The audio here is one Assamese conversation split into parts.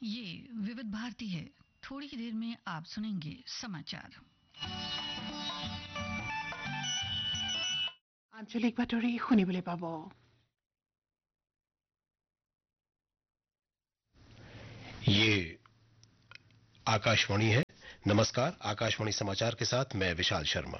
ये विविध भारती है। थोड़ी ही देर में आप सुनेंगे समाचार। আঞ্চলিক বাতৰি শুনিবলৈ পাব। ये आकाशवाणी है। नमस्कार, आकाशवाणी समाचार के साथ मैं विशाल शर्मा।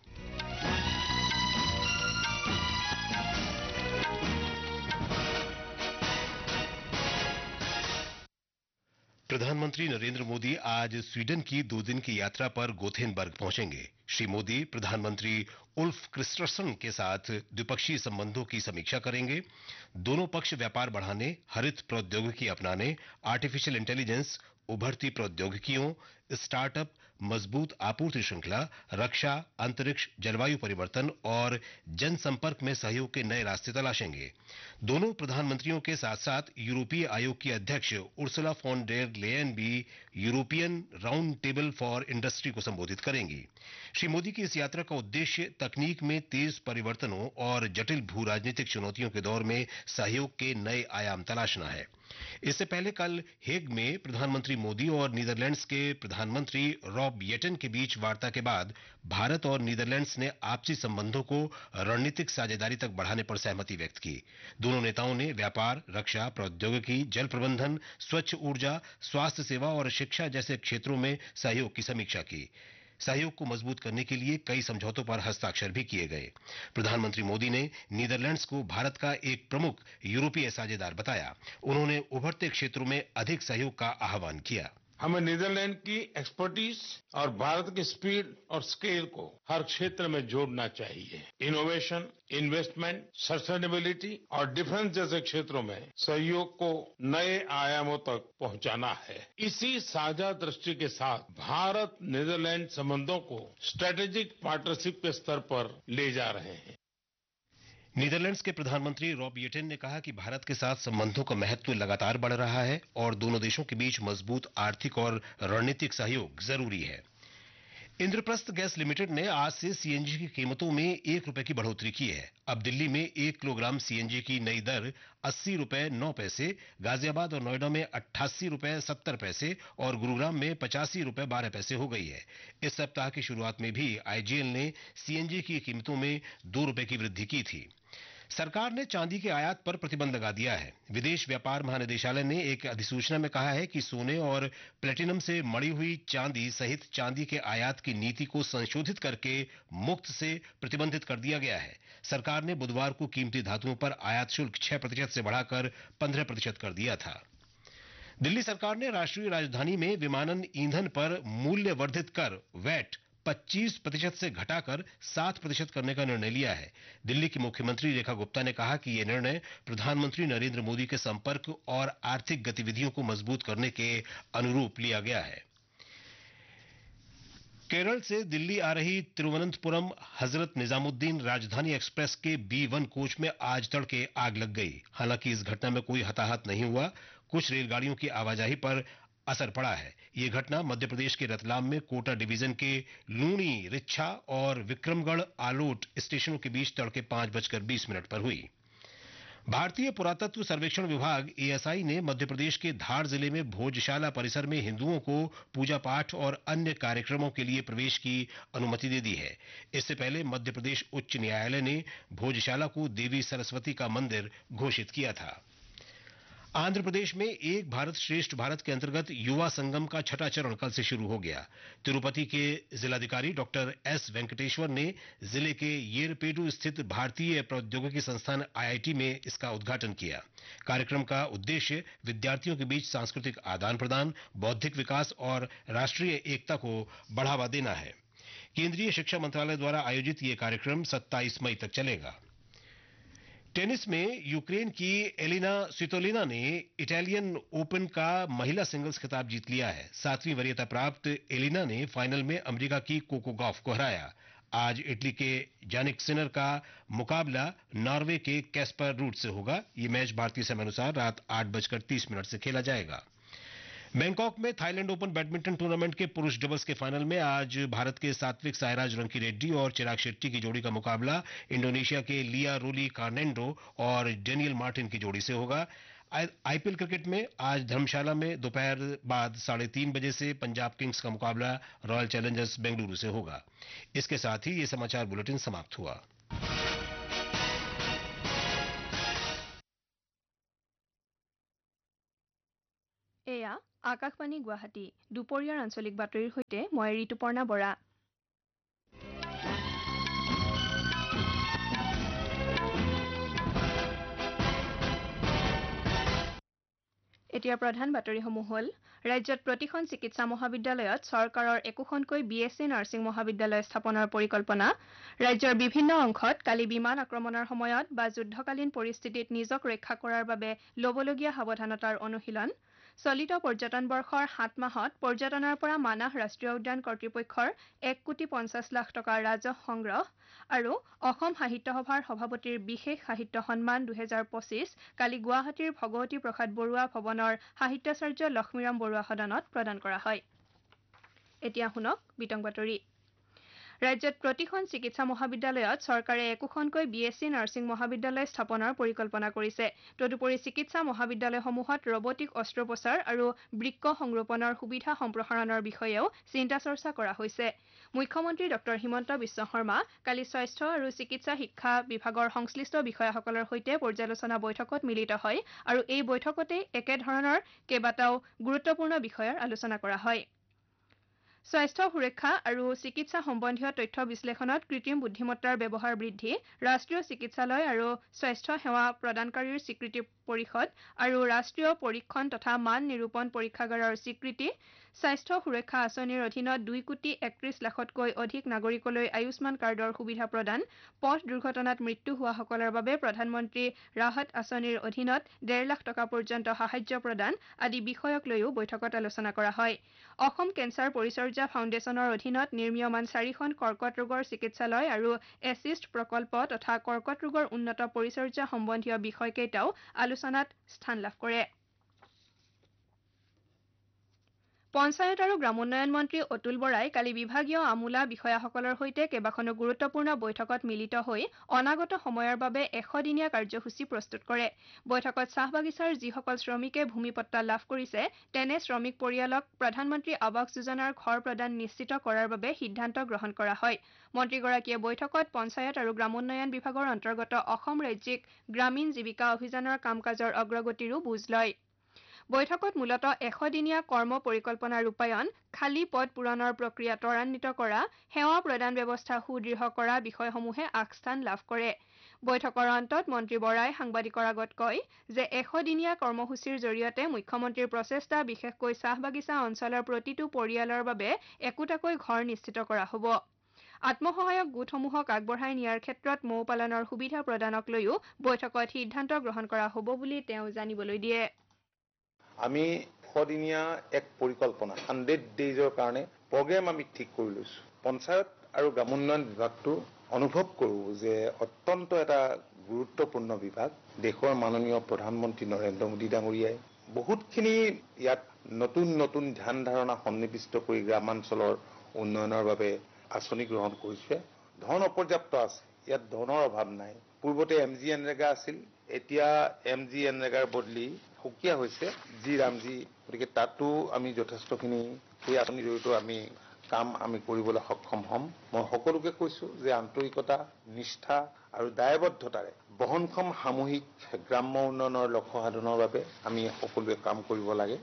प्रधानमंत्री नरेंद्र मोदी आज स्वीडन की 2 दिन की यात्रा पर गोथेनबर्ग पहुंचेंगे। श्री मोदी प्रधानमंत्री उल्फ क्रिस्टरसन के साथ द्विपक्षीय संबंधों की समीक्षा करेंगे। दोनों पक्ष व्यापार बढ़ाने, हरित प्रौद्योगिकी अपनाने, आर्टिफिशियल इंटेलिजेंस, उभरती प्रौद्योगिकियों, स्टार्टअप, मजबूत आपूर्ति श्रृंखला, रक्षा, अंतरिक्ष, जलवायु परिवर्तन और जनसंपर्क में सहयोग के नए रास्ते तलाशेंगे। दोनों प्रधानमंत्रियों के साथ साथ यूरोपीय आयोग की अध्यक्ष उर्सुला फॉन डेर लेयन भी European round table for industry को संबोधित करेंगी। श्री मोदी की इस यात्रा का उद्देश्य तकनीक में तेज परिवर्तनों और जटिल भू राजनीतिक चुनौतियों के दौर में सहयोग के नए आयाम तलाशना है। इससे पहले कल हेग में प्रधानमंत्री मोदी और नीदरलैंड्स के प्रधानमंत्री रॉब येटन के बीच वार्ता के बाद भारत और नीदरलैंड्स ने आपसी संबंधों को रणनीतिक साझेदारी तक बढ़ाने पर सहमति व्यक्त की। दोनों नेताओं ने व्यापार, रक्षा, प्रौद्योगिकी, जल प्रबंधन, स्वच्छ ऊर्जा, स्वास्थ्य सेवा और शिक्षा जैसे क्षेत्रों में सहयोग की समीक्षा की। सहयोग को मजबूत करने के लिए कई समझौतों पर हस्ताक्षर भी किए गए। प्रधानमंत्री मोदी ने नीदरलैंड्स को भारत का एक प्रमुख यूरोपीय साझेदार बताया। उन्होंने उभरते क्षेत्रों में अधिक सहयोग का आह्वान किया। हमें नीदरलैंड की एक्सपर्टीज और भारत की स्पीड और स्केल को हर क्षेत्र में जोड़ना चाहिए। इनोवेशन, इन्वेस्टमेंट, सस्टेनेबिलिटी और डिफेंस जैसे क्षेत्रों में सहयोग को नए आयामों तक पहुंचाना है। इसी साझा दृष्टि के साथ भारत नीदरलैंड संबंधों को स्ट्रेटेजिक पार्टनरशिप के स्तर पर ले जा रहे हैं। नीदरलैंड्स के प्रधानमंत्री रॉब येटेन ने कहा कि भारत के साथ संबंधों का महत्व लगातार बढ़ रहा है और दोनों देशों के बीच मजबूत आर्थिक और रणनीतिक सहयोग जरूरी है। इंद्रप्रस्थ गैस लिमिटेड ने आज से सीएनजी की कीमतों में 1 रुपए की बढ़ोतरी की है। अब दिल्ली में 1 किलोग्राम सीएनजी की नई दर 80 रुपए 9 पैसे, गाजियाबाद और नोएडा में 88 रुपए 70 पैसे और गुरुग्राम में 85 रुपए 12 पैसे हो गई है। इस सप्ताह की शुरुआत में भी आईजीएल ने सीएनजी की कीमतों में 2 रुपए की वृद्धि की थी। सरकार ने चांदी के आयात पर प्रतिबंध लगा दिया है। विदेश व्यापार महानिदेशालय ने एक अधिसूचना में कहा है कि सोने और प्लेटिनम से मढ़ी हुई चांदी सहित चांदी के आयात की नीति को संशोधित करके मुक्त से प्रतिबंधित कर दिया गया है। सरकार ने बुधवार को कीमती धातुओं पर आयात शुल्क 6% से बढ़ाकर 15% कर दिया था। दिल्ली सरकार ने राष्ट्रीय राजधानी में विमानन ईंधन पर मूल्य वर्धित कर वैट 25% से घटाकर 7% करने का निर्णय लिया है। दिल्ली की मुख्यमंत्री रेखा गुप्ता ने कहा कि यह निर्णय प्रधानमंत्री नरेंद्र मोदी के संपर्क और आर्थिक गतिविधियों को मजबूत करने के अनुरूप लिया गया है। केरल से दिल्ली आ रही तिरुवनंतपुरम हजरत निजामुद्दीन राजधानी एक्सप्रेस के B1 कोच में आज तड़के आग लग गई। हालांकि इस घटना में कोई हताहत नहीं हुआ। कुछ रेलगाड़ियों की आवाजाही पर असर पड़ा है। यह घटना मध्य प्रदेश के रतलाम में कोटा डिवीजन के लूणी, रिच्छा और विक्रमगढ़ आलोट स्टेशनों के बीच तड़के 5:20 पर हुई। भारतीय पुरातत्व सर्वेक्षण विभाग एएसआई ने मध्य प्रदेश के धार जिले में भोजशाला परिसर में हिंदुओं को पूजा पाठ और अन्य कार्यक्रमों के लिए प्रवेश की अनुमति दे दी है। इससे पहले मध्य प्रदेश उच्च न्यायालय ने भोजशाला को देवी सरस्वती का मंदिर घोषित किया था। आंध्र प्रदेश में एक भारत श्रेष्ठ भारत के अंतर्गत युवा संगम का 6वां चरण कल से शुरू हो गया। तिरुपति के जिलाधिकारी डॉक्टर एस वेंकटेश्वर ने जिले के येरपेडु स्थित भारतीय प्रौद्योगिकी संस्थान आईआईटी में इसका उद्घाटन किया। कार्यक्रम का उद्देश्य विद्यार्थियों के बीच सांस्कृतिक आदान प्रदान, बौद्धिक विकास और राष्ट्रीय एकता को बढ़ावा देना है। केंद्रीय शिक्षा मंत्रालय द्वारा आयोजित यह कार्यक्रम 27 मई तक चलेगा। टेनिस में यूक्रेन की एलिना स्वितोलिना ने इटालियन ओपन का महिला सिंगल्स खिताब जीत लिया है। 7वीं वरीयता प्राप्त एलिना ने फाइनल में अमेरिका की कोको गॉफ को हराया। आज इटली के जानिक सिनर का मुकाबला नॉर्वे के कैस्पर रूट से होगा। यह मैच भारतीय समय अनुसार रात 8:30 से खेला जाएगा। बैंकॉक में थाईलैंड ओपन बैडमिंटन टूर्नामेंट के पुरुष डबल्स के फाइनल में आज भारत के सात्विक साईराज रंकीरेड्डी और चिराग शेट्टी की जोड़ी का मुकाबला इंडोनेशिया के लिया रोली कार्नेंडो और डेनियल मार्टिन की जोड़ी से होगा। आईपीएल क्रिकेट में आज धर्मशाला में दोपहर बाद 3:30 बजे से पंजाब किंग्स का मुकाबला रॉयल चैलेंजर्स बेंगलुरु से होगा। इसके साथ ही ये समाचार बुलेटिन समाप्त हुआ। এয়া আকাশবাণী গুৱাহাটী দুপৰীয়াৰ আঞ্চলিক বাতৰিৰ সৈতে মই ঋতুপৰ্ণা বৰা। এতিয়া প্ৰধান বাতৰিসমূহ হ'ল ৰাজ্যত প্ৰতিখন চিকিৎসা মহাবিদ্যালয়ত চৰকাৰৰ একোখনকৈ বিএছচি নাৰ্ছিং মহাবিদ্যালয় স্থাপনৰ পৰিকল্পনা। ৰাজ্যৰ বিভিন্ন অংশত কালি বিমান আক্ৰমণৰ সময়ত বা যুদ্ধকালীন পৰিস্থিতিত নিজক ৰক্ষা কৰাৰ বাবে ল'বলগীয়া সাৱধানতাৰ অনুশীলন। চলিত পৰ্যটন বৰ্ষৰ 7 মাহত পৰ্যটনৰ পৰা মানাহ ৰাষ্ট্ৰীয় উদ্যান কৰ্তৃপক্ষৰ 1,50 লাখ টকাৰ ৰাজহ সংগ্ৰহ আৰু অসম সাহিত্য সভাৰ সভাপতিৰ বিশেষ সাহিত্য সন্মান 2025 কালি গুৱাহাটীৰ ভগৱতী প্ৰসাদ বৰুৱা ভৱনৰ সাহিত্যাচাৰ্য লক্ষ্মীৰাম বৰুৱা সদনত প্ৰদান কৰা হয়। এতিয়া শুনক বিতং বাতৰি। ৰাজ্যত প্ৰতিখন চিকিৎসা মহাবিদ্যালয়ত চৰকাৰে একোখনকৈ বিএছচি নাৰ্ছিং মহাবিদ্যালয় স্থাপনৰ পৰিকল্পনা কৰিছে। তদুপৰি চিকিৎসা মহাবিদ্যালয়সমূহত ৰবটিক অস্ত্ৰোপচাৰ আৰু বৃক্ক সংৰোপণৰ সুবিধা সম্প্ৰসাৰণৰ বিষয়েও চিন্তা চৰ্চা কৰা হৈছে। মুখ্যমন্ত্ৰী ডঃ হিমন্ত বিশ্ব শৰ্মা কালি স্বাস্থ্য আৰু চিকিৎসা শিক্ষা বিভাগৰ সংশ্লিষ্ট বিষয়াসকলৰ সৈতে পৰ্যালোচনা বৈঠকত মিলিত হয় আৰু এই বৈঠকতে একেধৰণৰ কেইবাটাও গুৰুত্বপূৰ্ণ বিষয়ৰ আলোচনা কৰা হয়। স্বাস্থ্য সুৰক্ষা আৰু চিকিৎসা সম্বন্ধীয় তথ্য বিশ্লেষণত কৃত্ৰিম বুদ্ধিমত্তাৰ ব্যৱহাৰ বৃদ্ধি, ৰাষ্ট্ৰীয় চিকিৎসালয় আৰু স্বাস্থ্য সেৱা প্ৰদানকাৰীৰ স্বীকৃতি পৰিষদ আৰু ৰাষ্ট্ৰীয় পৰীক্ষণ তথা মান নিৰূপণ পৰীক্ষাগাৰৰ স্বীকৃতি, স্বাস্থ্য সুৰক্ষা আঁচনিৰ অধীনত 2,31 লাখতকৈ অধিক নাগৰিকলৈ আয়ুষ্মান কাৰ্ডৰ সুবিধা প্ৰদান, পথ দুৰ্ঘটনাত মৃত্যু হোৱাসকলৰ বাবে প্ৰধানমন্ত্ৰী ৰাহত আঁচনিৰ অধীনত 1.5 লাখ টকা পৰ্যন্ত সাহায্য প্ৰদান আদি বিষয়ক লৈও বৈঠকত আলোচনা কৰা হয়। অসম কেঞ্চাৰ পৰিচৰ্যা ফাউণ্ডেশ্যনৰ অধীনত নিৰ্মীয়মান 4খন কৰ্কট ৰোগৰ চিকিৎসালয় আৰু এছিষ্ট প্ৰকল্প তথা কৰ্কট ৰোগৰ উন্নত পৰিচৰ্যা সম্বন্ধীয় বিষয়কেইটাও আলোচনাত স্থান লাভ কৰে। পঞ্চায়ত আৰু গ্ৰামোন্নয়ন মন্ত্ৰী অতুল বৰাই কালি বিভাগীয় আমোলা বিষয়াসকলৰ সৈতে কেইবাখনো গুৰুত্বপূৰ্ণ বৈঠকত মিলিত হৈ অনাগত সময়ৰ বাবে 100 দিনীয়া কাৰ্যসূচী প্ৰস্তুত কৰে। বৈঠকত চাহ বাগিচাৰ যিসকল শ্ৰমিকে ভূমিপট্টা লাভ কৰিছে তেনে শ্ৰমিক পৰিয়ালক প্ৰধানমন্ত্ৰী আৱাস যোজনাৰ ঘৰ প্ৰদান নিশ্চিত কৰাৰ বাবে সিদ্ধান্ত গ্ৰহণ কৰা হয়। মন্ত্ৰীগৰাকীয়ে বৈঠকত পঞ্চায়ত আৰু গ্ৰামোন্নয়ন বিভাগৰ অন্তৰ্গত অসম ৰাজ্যিক গ্ৰামীণ জীৱিকা অভিযানৰ কাম কাজৰ অগ্ৰগতিৰো বুজ লয়। বৈঠকত মূলতঃ 100 দিনীয়া কৰ্ম পৰিকল্পনা ৰূপায়ণ, খালী পদ পূৰণৰ প্ৰক্ৰিয়া ত্বৰান্বিত কৰা, সেৱা প্ৰদান ব্যৱস্থা সুদৃঢ় কৰা বিষয়সমূহে আগস্থান লাভ কৰে। বৈঠকৰ অন্তত মন্ত্ৰী বৰাই সাংবাদিকৰ আগত কয় যে 100 দিনীয়া কৰ্মসূচীৰ জৰিয়তে মুখ্যমন্ত্ৰীৰ প্ৰচেষ্টা বিশেষকৈ চাহ বাগিচা অঞ্চলৰ প্ৰতিটো পৰিয়ালৰ বাবে একোটাকৈ ঘৰ নিশ্চিত কৰা হ'ব। আত্মসহায়ক গোটসমূহক আগবঢ়াই নিয়াৰ ক্ষেত্ৰত মৌ পালনৰ সুবিধা প্ৰদানক লৈও বৈঠকত সিদ্ধান্ত গ্ৰহণ কৰা হ'ব বুলি তেওঁ জানিবলৈ দিয়ে। আমি 100 দিনীয়া এক পৰিকল্পনা 100 ডেইজৰ কাৰণে প্ৰগ্ৰেম আমি ঠিক কৰি লৈছো। পঞ্চায়ত আৰু গ্ৰামোন্নয়ন বিভাগটো অনুভৱ কৰোঁ যে অত্যন্ত এটা গুৰুত্বপূৰ্ণ বিভাগ। দেশৰ মাননীয় প্ৰধানমন্ত্ৰী নৰেন্দ্ৰ মোদী ডাঙৰীয়াই বহুতখিনি ইয়াত নতুন নতুন ধ্যান ধাৰণা সন্নিৱিষ্ট কৰি গ্ৰামাঞ্চলৰ উন্নয়নৰ বাবে আঁচনি গ্ৰহণ কৰিছে। ধন অপৰ্যাপ্ত আছে, ইয়াত ধনৰ অভাৱ নাই। পূৰ্বতে MG এনৰেগা আছিল, এতিয়া MG এনৰেগাৰ বদলি সুকীয়া হৈছে জি ৰামজি। গতিকে তাতো আমি যথেষ্টখিনি সেই আঁচনিৰ জৰিয়তে আমি কৰিবলৈ সক্ষম হ'ম। মই সকলোকে কৈছো যে আন্তৰিকতা, নিষ্ঠা আৰু দায়বদ্ধতাৰে বহনক্ষম সামূহিক গ্ৰাম্য উন্নয়নৰ লক্ষ্য সাধনৰ বাবে আমি সকলোৱে কাম কৰিব লাগে।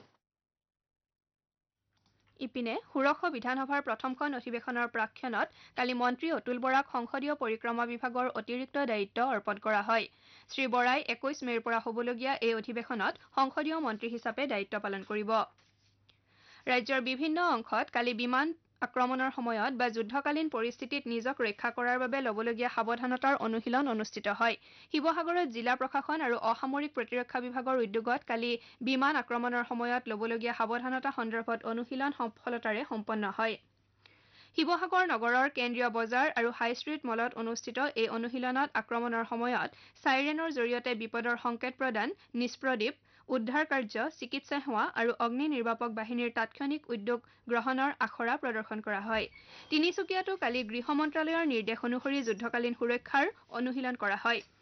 ইপিনে ষোড়শ বিধানসভাৰ প্ৰথমখন অধিৱেশনৰ প্ৰাক্ষণত কালি মন্ত্ৰী অতুল বৰাক সংসদীয় পৰিক্ৰমা বিভাগৰ অতিৰিক্ত দায়িত্ব অৰ্পণ কৰা হয়। শ্ৰী বৰাই 21 মেৰ পৰা হ'বলগীয়া এই অধিৱেশনত সংসদীয় মন্ত্ৰী হিচাপে দায়িত্ব পালন কৰিব। ৰাজ্যৰ বিভিন্ন অংশত কালি বিমান আক্ৰমণৰ সময়ত বা যুদ্ধকালীন পৰিস্থিতিত নিজক ৰক্ষা কৰাৰ বাবে ল'বলগীয়া সাৱধানতাৰ অনুশীলন অনুষ্ঠিত হয়। শিৱসাগৰত জিলা প্ৰশাসন আৰু অসামৰিক প্ৰতিৰক্ষা বিভাগৰ উদ্যোগত কালি বিমান আক্ৰমণৰ সময়ত ল'বলগীয়া সাৱধানতা সন্দৰ্ভত অনুশীলন সফলতাৰে সম্পন্ন হয়। শিৱসাগৰ নগৰৰ কেন্দ্ৰীয় বজাৰ আৰু হাইষ্ট্ৰীট মলত অনুষ্ঠিত এই অনুশীলনত আক্ৰমণৰ সময়ত চাইৰেনৰ জৰিয়তে বিপদৰ সংকেত প্ৰদান, নিষ্প্ৰদীপ, উদ্ধাৰ কাৰ্য, চিকিৎসা সেৱা আৰু অগ্নি নিৰ্বাপক বাহিনীৰ তাৎক্ষণিক উদ্যোগ গ্ৰহণৰ আখৰা প্ৰদৰ্শন কৰা হয়। তিনিচুকীয়াতো কালি গৃহ মন্ত্ৰালয়ৰ নিৰ্দেশ অনুসৰি যুদ্ধকালীন সুৰক্ষাৰ অনুশীলন কৰা হয়।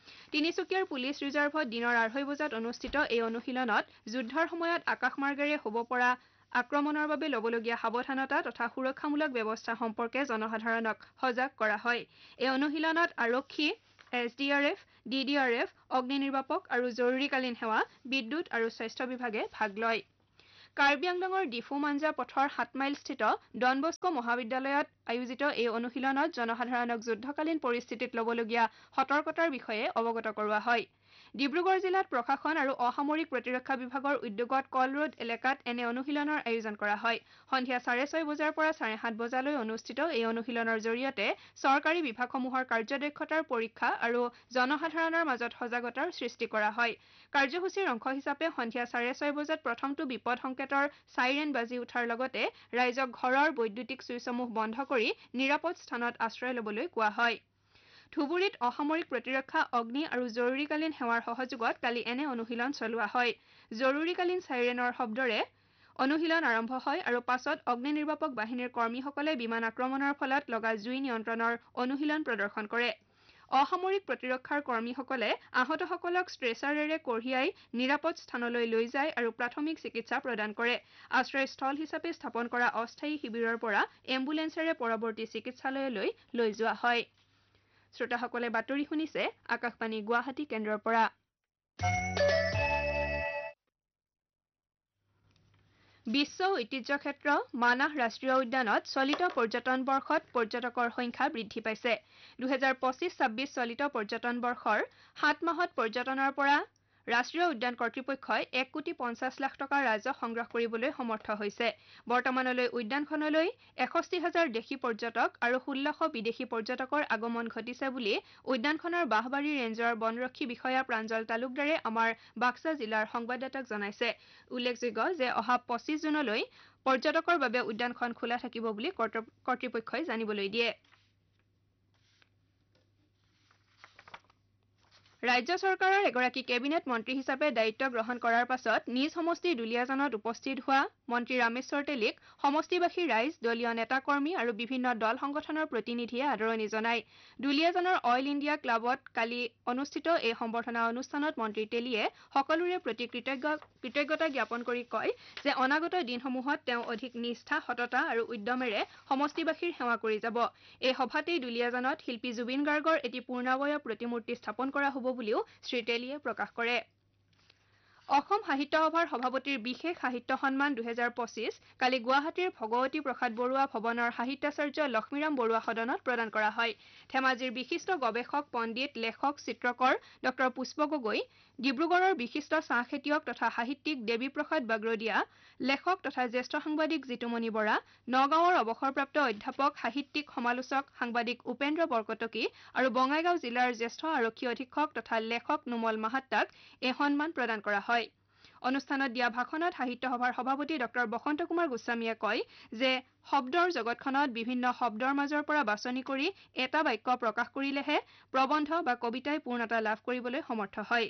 তিনিচুকীয়াৰ পুলিচ ৰিজাৰ্ভত দিনৰ 2:30 বজাত অনুষ্ঠিত এই অনুশীলনত যুদ্ধৰ সময়ত আকাশমাৰ্গেৰে হ'ব পৰা আক্ৰমণৰ বাবে ল'বলগীয়া সাৱধানতা তথা সুৰক্ষামূলক ব্যৱস্থা সম্পৰ্কে জনসাধাৰণক সজাগ কৰা হয়। এই অনুশীলনত আৰক্ষী, SDRF, DDRF, অগ্নি নিৰ্বাপক আৰু জৰুৰীকালীন সেৱা, বিদ্যুৎ আৰু স্বাস্থ্য বিভাগে ভাগ লয়। কাৰ্বি আংলঙৰ ডিফু মাঞ্জা পথৰ 7 মাইলস্থিত ডন বস্কো মহাবিদ্যালয়ত আয়োজিত এই অনুশীলনত জনসাধাৰণক যুদ্ধকালীন পৰিস্থিতিত ল'বলগীয়া সতৰ্কতাৰ বিষয়ে অৱগত কৰোৱা হয়। ডিব্ৰুগড় জিলাত প্ৰশাসন আৰু অসামৰিক প্ৰতিৰক্ষা বিভাগৰ উদ্যোগত কল ৰোড এলেকাত এনে অনুশীলনৰ আয়োজন কৰা হয়। সন্ধিয়া 6:30 বজাৰ পৰা 7:30 বজালৈ অনুষ্ঠিত এই অনুশীলনৰ জৰিয়তে চৰকাৰী বিভাগসমূহৰ কাৰ্যদক্ষতাৰ পৰীক্ষা আৰু জনসাধাৰণৰ মাজত সজাগতাৰ সৃষ্টি কৰা হয়। কাৰ্যসূচীৰ অংশ হিচাপে সন্ধিয়া 6:30 বজাত প্ৰথমটো বিপদ সংকেতৰ চাইৰেন বাজি উঠাৰ লগতে ৰাইজক ঘৰৰ বৈদ্যুতিক ছুইচসমূহ বন্ধ কৰি নিৰাপদ স্থানত আশ্ৰয় ল'বলৈ কোৱা হয়। ধুবুৰীত অসামৰিক প্ৰতিৰক্ষা, অগ্নি আৰু জৰুৰীকালীন সেৱাৰ সহযোগত কালি এনে অনুশীলন চলোৱা হয়। জৰুৰীকালীন চাইৰেনৰ শব্দৰে অনুশীলন আৰম্ভ হয় আৰু পাছত অগ্নি নিৰ্বাপক বাহিনীৰ কৰ্মীসকলে বিমান আক্ৰমণৰ ফলত লগা জুই নিয়ন্ত্ৰণৰ অনুশীলন প্ৰদৰ্শন কৰে। অসামৰিক প্ৰতিৰক্ষাৰ কৰ্মীসকলে আহতসকলক ষ্ট্ৰেচাৰেৰে কঢ়িয়াই নিৰাপদ স্থানলৈ লৈ যায় আৰু প্ৰাথমিক চিকিৎসা প্ৰদান কৰে। আশ্ৰয়স্থল হিচাপে স্থাপন কৰা অস্থায়ী শিবিৰৰ পৰা এম্বুলেন্সেৰে পৰৱৰ্তী চিকিৎসালয়লৈ লৈ যোৱা হয়। শ্ৰোতাসকলে বাতৰি শুনিছে আকাশবাণী গুৱাহাটী কেন্দ্ৰৰ পৰা। বিশ্ব ঐতিহ্য ক্ষেত্ৰ মানাহ ৰাষ্ট্ৰীয় উদ্যানত চলিত পৰ্যটন বৰ্ষত পৰ্যটকৰ সংখ্যা বৃদ্ধি পাইছে। 2025-26 চলিত পৰ্যটন বৰ্ষৰ 7 মাহত পৰ্যটনৰ পৰা ৰাষ্ট্ৰীয় উদ্যান কৰ্তৃপক্ষই 1,50,00,000 টকা ৰাজহ সংগ্ৰহ কৰিবলৈ সমৰ্থ হৈছে। বৰ্তমানলৈ উদ্যানখনলৈ 61,000 দেশী পৰ্যটক আৰু 1,600 বিদেশী পৰ্যটকৰ আগমন ঘটিছে বুলি উদ্যানখনৰ বাঁহবাৰী ৰেঞ্জৰ বনৰক্ষী বিষয়া প্ৰাঞ্জল তালুকদাৰে আমাৰ বাক্সা জিলাৰ সংবাদদাতাক জনাইছে। উল্লেখযোগ্য যে অহা 25 জুনলৈ পৰ্যটকৰ বাবে উদ্যানখন খোলা থাকিব বুলি কৰ্তৃপক্ষই জানিবলৈ দিয়ে। ৰাজ্য চৰকাৰৰ এগৰাকী কেবিনেট মন্ত্ৰী হিচাপে দায়িত্ব গ্ৰহণ কৰাৰ পাছত নিজ সমষ্টি দুলীয়াজানত উপস্থিত হোৱা মন্ত্ৰী ৰামেশ্বৰ তেলীক সমষ্টিবাসী ৰাইজ, দলীয় নেতাকৰ্মী আৰু বিভিন্ন দল সংগঠনৰ প্ৰতিনিধিয়ে আদৰণি জনায়। দুলীয়াজানৰ অইল ইণ্ডিয়া ক্লাবত কালি অনুষ্ঠিত এই সম্বৰ্ধনা অনুষ্ঠানত মন্ত্ৰী তেলীয়ে সকলোৰে প্ৰতি কৃতজ্ঞতা জ্ঞাপন কৰি কয় যে অনাগত দিনসমূহত তেওঁ অধিক নিষ্ঠা, সততা আৰু উদ্যমেৰে সমষ্টিবাসীৰ সেৱা কৰি যাব। এই সভাতেই দুলীয়াজানত শিল্পী জুবিন গাৰ্গৰ এটি পূৰ্ণাবয়ব প্ৰতিমূৰ্তি স্থাপন কৰা হ'ব বুলিও শ্ৰী তেলীয়ে প্ৰকাশ কৰে। অসম সাহিত্য সভাৰ সভাপতিৰ বিশেষ সাহিত্য সন্মান 2025 কালি গুৱাহাটীৰ ভগৱতী প্ৰসাদ বৰুৱা ভৱনৰ সাহিত্যাচাৰ্য লক্ষ্মীৰাম বৰুৱা সদনত প্ৰদান কৰা হয়। ধেমাজিৰ বিশিষ্ট গৱেষক, পণ্ডিত, লেখক, চিত্ৰকৰ ডক্টৰ পুষ্প গগৈ, ডিব্ৰুগড়ৰ বিশিষ্ট চাহ খেতিয়ক তথা সাহিত্যিক দেৱী প্ৰসাদ বাগৰদীয়া, লেখক তথা জ্যেষ্ঠ সাংবাদিক জিতুমণি বৰা, নগাঁৱৰ অৱসৰপ্ৰাপ্ত অধ্যাপক, সাহিত্যিক, সমালোচক, সাংবাদিক উপেন্দ্ৰ বৰকটকী আৰু বঙাইগাঁও জিলাৰ জ্যেষ্ঠ আৰক্ষী অধীক্ষক তথা লেখক নুমল মাহাত্তাক এই সন্মান প্ৰদান কৰা হয়। অনুষ্ঠানত দিয়া ভাষণত সাহিত্য সভাৰ সভাপতি ডক্টৰ বসন্ত কুমাৰ গোস্বামীয়ে কয় যে শব্দৰ জগতখনত বিভিন্ন শব্দৰ মাজৰ পৰা বাছনি কৰি এটা বাক্য প্ৰকাশ কৰিলেহে প্ৰবন্ধ বা কবিতাই পূৰ্ণতা লাভ কৰিবলৈ সমৰ্থ হয়।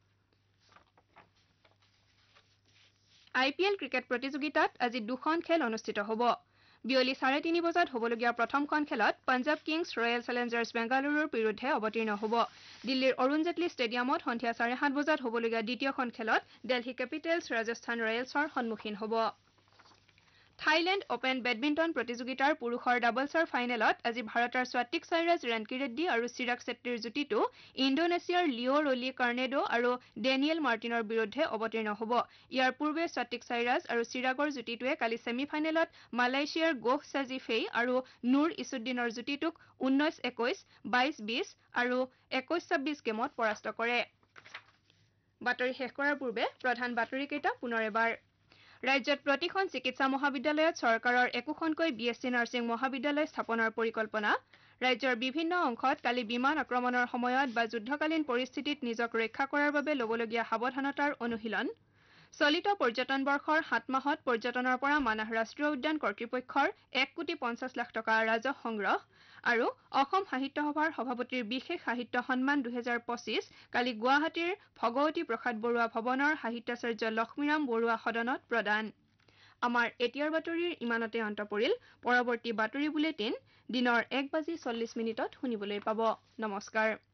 IPL ক্ৰিকেট প্ৰতিযোগিতাত আজি 2খন খেল অনুষ্ঠিত হ'ব। বিয়লি 3:30 বজাত হ'বলগীয়া প্ৰথমখন খেলত পাঞ্জাৱ কিংছ ৰয়েল চেলেঞ্জাৰ্ছ বেংগালুৰুৰ বিৰুদ্ধে অৱতীৰ্ণ হ'ব। দিল্লীৰ অৰুণ জেটলী ষ্টেডিয়ামত সন্ধিয়া 7:30 বজাত হ'বলগীয়া দ্বিতীয়খন খেলত দিল্লী কেপিটেলছ ৰাজস্থান ৰয়েলছৰ সন্মুখীন হ'ব। থাইলেণ্ড অপেন বেডমিণ্টন প্ৰতিযোগিতাৰ পুৰুষৰ ডাবলছৰ ফাইনেলত আজি ভাৰতৰ স্বাতিক সাইৰাজ, ৰাণকীৰেড্ডী আৰু চিৰাগ ছেট্টীৰ যুটিটো ইণ্ডোনেছিয়াৰ লিঅ' ৰলি কাৰ্নেডো আৰু ডেনিয়েল মাৰ্টিনৰ বিৰুদ্ধে অৱতীৰ্ণ হ'ব। ইয়াৰ পূৰ্বে স্বাতিক সাইৰাজ আৰু চিৰাগৰ যুটিটোৱে কালি ছেমিফাইনেলত মালয়েছিয়াৰ গোহ ছাজি ফেই আৰু নুৰ ইছুদ্দিনৰ যুটিটোক 19-21, 22-20 আৰু 21-26 গেমত পৰাস্ত কৰে। বাতৰি শেষ কৰাৰ পূৰ্বে প্ৰধান বাতৰিকেইটা পুনৰ এবাৰ। ৰাজ্যত প্ৰতিখন চিকিৎসা মহাবিদ্যালয়ত চৰকাৰৰ একোখনকৈ BSc নাৰ্ছিং মহাবিদ্যালয় স্থাপনৰ পৰিকল্পনা। ৰাজ্যৰ বিভিন্ন অংশত কালি বিমান আক্ৰমণৰ সময়ত বা যুদ্ধকালীন পৰিস্থিতিত নিজক ৰক্ষা কৰাৰ বাবে ল'বলগীয়া সাৱধানতাৰ অনুশীলন। চলিত পৰ্যটন বৰ্ষৰ 7 মাহত পৰ্যটনৰ পৰা মানাহ ৰাষ্ট্ৰীয় উদ্যান কৰ্তৃপক্ষৰ 1,50,00,000 টকা ৰাজহ সংগ্ৰহ আৰু অসম সাহিত্য সভাৰ সভাপতিৰ বিশেষ সাহিত্য সন্মান 2025 কালি গুৱাহাটীৰ ভগৱতী প্ৰসাদ বৰুৱা ভৱনৰ সাহিত্যাচাৰ্য লক্ষ্মীৰাম বৰুৱা সদনত প্ৰদান। আমাৰ এতিয়াৰ বাতৰিৰ ইমানতে অন্ত পৰিল। পৰৱৰ্তী বাতৰি বুলেটিন দিনৰ 1:40 শুনিবলৈ পাব। নমস্কাৰ।